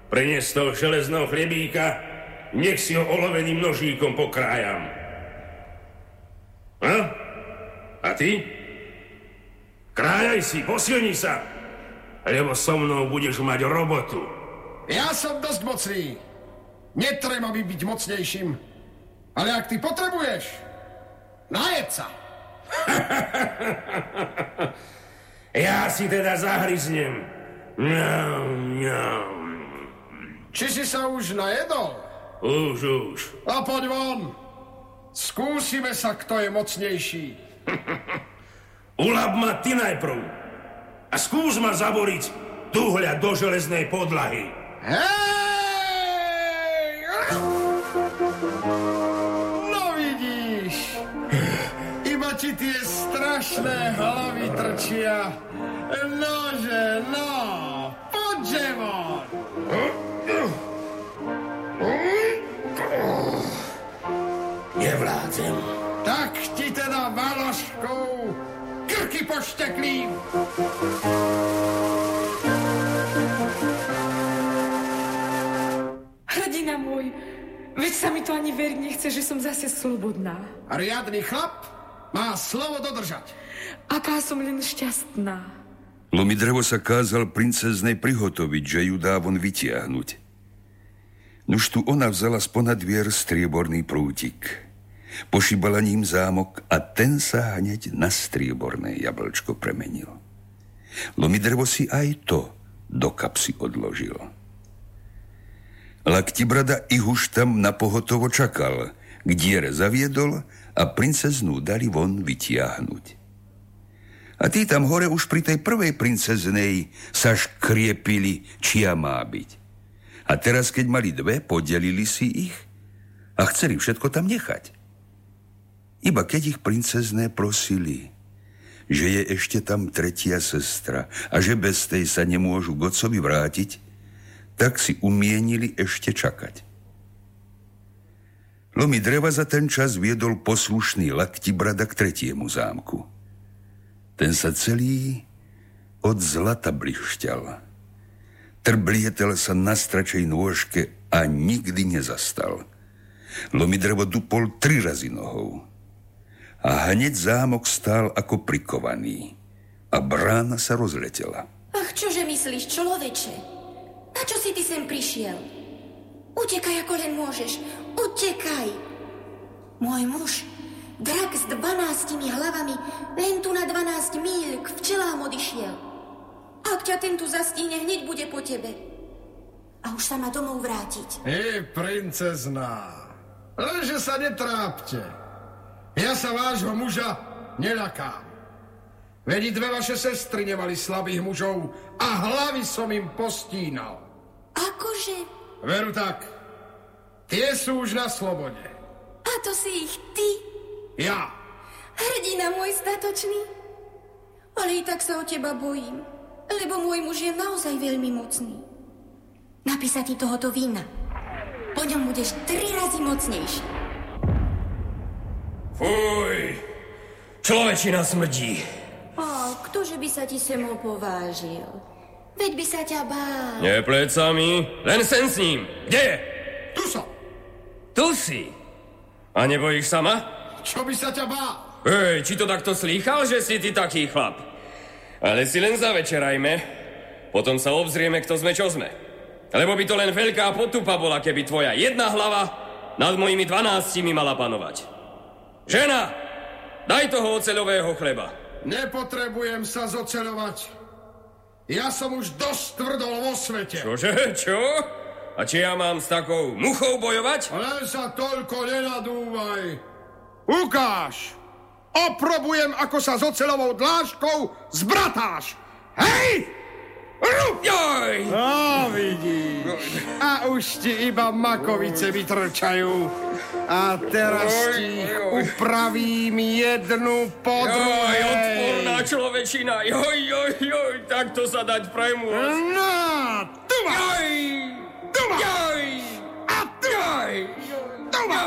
Prinies toho železného chlebíka, nech si ho oloveným nožíkom pokrájam. A ty? Krájaj si, posilni sa, lebo so mnou budeš mať robotu. Ja som dosť mocný. Netreba mi byť mocnejším. Ale ak ty potrebuješ, najed sa. Ja si teda zahryznem. Či si sa už najedol? Už. A poď von. Skúsime sa, kto je mocnejší. Ulab ma ty najprv. A skús ma zaboriť tuhľa do železnej podlahy. Hej! No vidíš. Iba ti tie strašné hlavy trčia. Nože, no. Poďže von. Nevládzem. Tak ti teda valaškou krky pošteklím. Hrdina môj, veď sa mi to ani veriť nechce, že som zase slobodná. Riadny chlap má slovo dodržať. Aká som len šťastná. Lomidrevo sa kázal princeznej prihotoviť, že ju dá von vytiahnuť. Nuž tu ona vzala sponad dvier strieborný prútik. Pošibala ním zámok a ten sa hneď na strieborné jablčko premenil. Lomidrevo si aj to do kapsy odložil. Laktibrada ich už tam napohotovo čakal, k diere zaviedol a princeznú dali von vytiahnuť. A tí tam hore už pri tej prvej princeznej sa škriepili, čia má byť. A teraz, keď mali dve, podelili si ich a chceli všetko tam nechať. Iba keď ich princezné prosili, že je ešte tam tretia sestra a že bez tej sa nemôžu k otcovi vrátiť, tak si umienili ešte čakať. Lomidreva za ten čas viedol poslušný Laktibrada k tretiemu zámku. Ten sa celý od zlata blišťal. Trblietel sa na stračej nôžke a nikdy nezastal. Lomidrevo dupol 3 razy nohou. A hneď zámok stál ako prikovaný. A brána sa rozletela. Ach, čože myslíš, človeče? Na čo si ty sem prišiel? Utekaj, ako len môžeš. Utekaj! Môj muž, drak s 12 hlavami, len tu na 12 míľ k včelám odišiel. Ak ťa ten tu zastíne, hneď bude po tebe. A už sa má domov vrátiť. Princezná, lenže sa netrápte. Ja sa vášho muža neľakám. Veď 2 vaše sestry nemali slabých mužov a hlavy som im postínal. Akože? Veru tak. Tie sú už na slobode. A to si ich ty? Ja. Hrdina môj statočný. Ale i tak sa o teba bojím, lebo môj muž je naozaj veľmi mocný. Napí sa ti tohoto vína. Po ňom budeš 3 razy mocnejší. Fuj, človečina smrdí. Ktože by sa ti sem opovážil? Veď by sa ťa bál. Nie plecami, len sen s ním. Kde je? Tu som. Tu si. A nebojíš sa ma? Čo by sa ťa bál? Hej, či to takto slýchal, že si ty taký chlap? Ale si len zavečerajme, potom sa obzrieme, kto sme, čo sme. Lebo by to len veľká potupa bola, keby tvoja jedna hlava nad mojimi 12 mala panovať. Žena, daj toho oceľového chleba. Nepotrebujem sa zoceľovať. Ja som už dosť tvrdol vo svete. Čože? Čo? A či ja mám s takou muchou bojovať? Len sa toľko nenadúvaj. Ukáž! Oprobujem, ako sa s oceľovou dláškou zbratáš. Hej! Joj! No, vidíš. A už ti iba makovice vytrčajú. A teraz ti ich upravím jednu po druhej. Odporná človečina. Joj, takto sa dať premôcť. No, tu ma. Tu ma. A tu ma. Tu ma.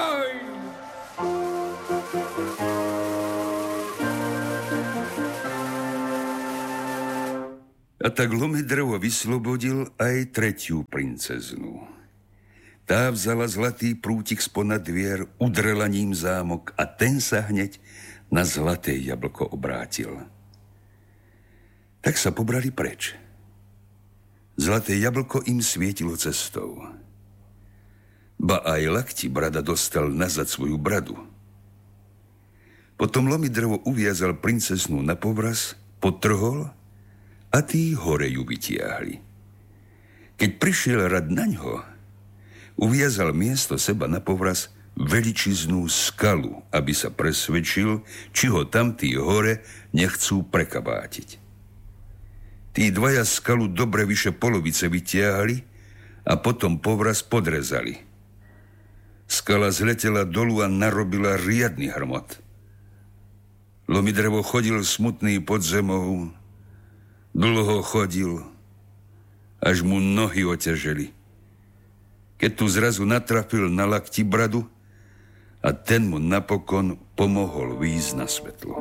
A tak Lomidrevo vyslobodil aj tretiu princeznu. Tá vzala zlatý prútik spod dvier, udrela ním zámok a ten sa hneď na zlaté jablko obrátil. Tak sa pobrali preč. Zlaté jablko im svietilo cestou. Ba aj Lakti brada dostal nazad svoju bradu. Potom Lomidrevo uviazal princeznu na povraz, potrhol a tí hore ju vytiahli. Keď prišiel rad naňho, uviazal miesto seba na povraz veličiznú skalu, aby sa presvedčil, či ho tamtí hore nechcú prekabátiť. Tí dvaja skalu dobre vyše polovice vytiahli a potom povraz podrezali. Skala zletela dolu a narobila riadny hrmot. Lomidrevo chodil smutný pod zemou, dlho chodil, až mu nohy oťaželi. Keď tu zrazu natrafil na Lakti bradu a ten mu napokon pomohol výjsť na svetlo.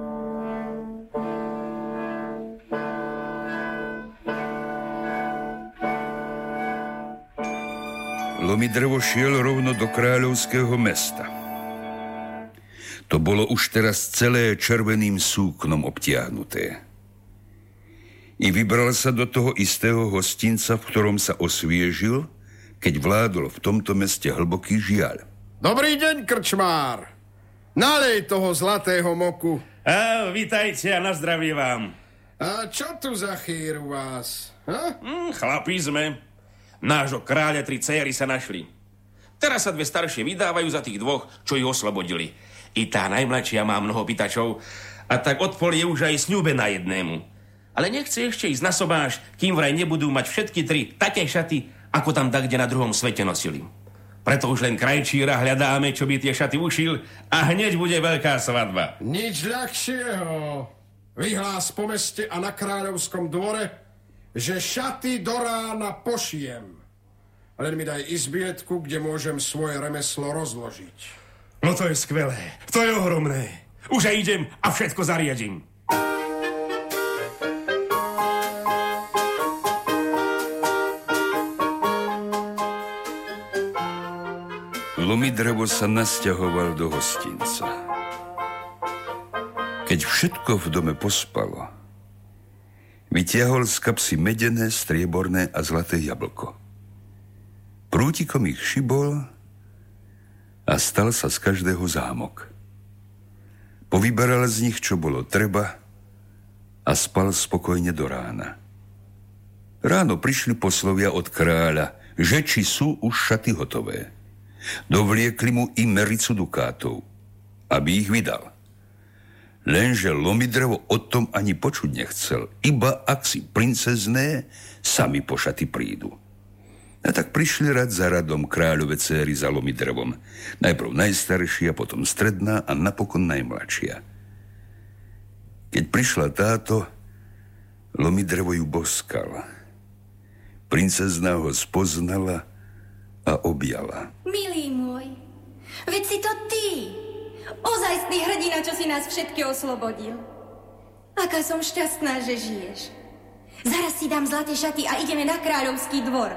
Lomidrevo šiel rovno do kráľovského mesta. To bolo už teraz celé červeným súknom obtiahnuté. I vybral sa do toho istého hostinca, v ktorom sa osviežil, keď vládol v tomto meste hlboký žiaľ. Dobrý deň, krčmár. Nalej toho zlatého moku. Vítajte a na zdravie vám. A čo tu za chýr u vás? Chlapí sme. Nášho kráľa 3 céry sa našli. Teraz sa 2 staršie vydávajú za tých 2, čo ich oslobodili. I tá najmladšia má mnoho pýtačov a tak odpol je už aj sľúbená jednému. Ale nechce ešte ísť na sobáš, kým vraj nebudú mať všetky 3 také šaty, ako tam dakde na druhom svete nosili. Preto už len krajčíra hľadáme, čo by tie šaty ušil a hneď bude veľká svadba. Nič ľahšieho. Vyhlás po meste a na kráľovskom dvore, že šaty do rána pošijem. Len mi daj izbietku, kde môžem svoje remeslo rozložiť. No to je skvelé, to je ohromné. Už aj idem a všetko zariadím. Lomidrevo sa nasťahoval do hostinca. Keď všetko v dome pospalo, vytiahol z kapsy medené, strieborné a zlaté jablko. Prútikom ich šibol a stal sa z každého zámok. Povyberal z nich, čo bolo treba a spal spokojne do rána. Ráno prišli poslovia od kráľa, že či sú už šaty hotové. Dovliekli mu i mericu dukátov, aby ich vydal. Lenže Lomidrevo o tom ani počuť nechcel, iba ak si princezné sami po šaty prídu. A tak prišli rad za radom kráľove céry za Lomidrevom. Najprv najstaršia, potom stredná a napokon najmladšia. Keď prišla táto, Lomidrevo ju boskal. Princezná ho spoznala a objala. Milý môj, veď si to ty. Ozajstný hrdina, čo si nás všetky oslobodil. Aká som šťastná, že žiješ. Zaraz si dám zlaté šaty a ideme na kráľovský dvor.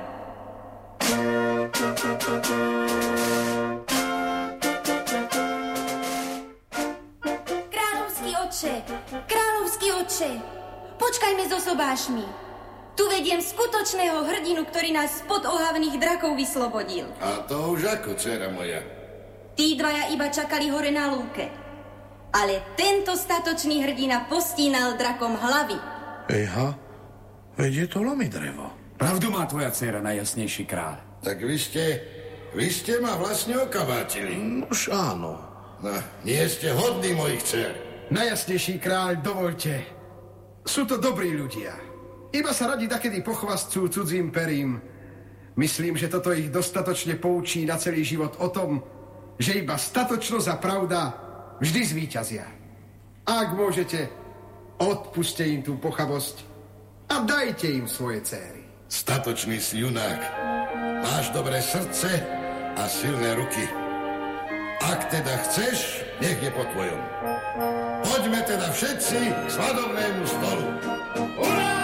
Kráľovský otče, počkajme so sobášmi. Tu vediem skutočného hrdinu, ktorý nás spod ohavných drakov vyslobodil. A to už ako, dcera moja? Tí dvaja iba čakali hore na lúke. Ale tento statočný hrdina postínal drakom hlavy. Ejha, veď je to Lomidrevo. Pravdu má tvoja dcera, najjasnejší kráľ. Tak vy ste ma vlastne okabátili. Už áno. No, nie ste hodní mojich dcer. Najjasnejší kráľ, dovoľte. Sú to dobrí ľudia. Iba sa radi dakedy pochvastcujú cudzím perím. Myslím, že toto ich dostatočne poučí na celý život o tom, že iba statočnosť a pravda vždy zvíťazia. Ak môžete, odpuste im tú pochabosť a dajte im svoje céry. Statočný si junák. Máš dobré srdce a silné ruky. Ak teda chceš, nech je po tvojom. Poďme teda všetci k svadobnému stolu. Hurá!